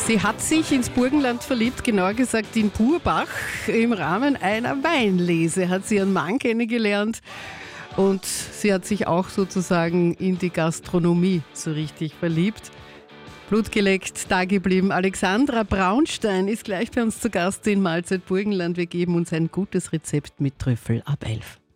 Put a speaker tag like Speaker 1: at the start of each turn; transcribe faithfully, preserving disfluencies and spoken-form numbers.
Speaker 1: Sie hat sich ins Burgenland verliebt, genauer gesagt in Burbach. Im Rahmen einer Weinlese hat sie ihren Mann kennengelernt und sie hat sich auch sozusagen in die Gastronomie so richtig verliebt. Blut geleckt, da geblieben. Alexandra Braunstein ist gleich bei uns zu Gast in Mahlzeit Burgenland. Wir geben uns ein gutes Rezept mit Trüffel ab elf.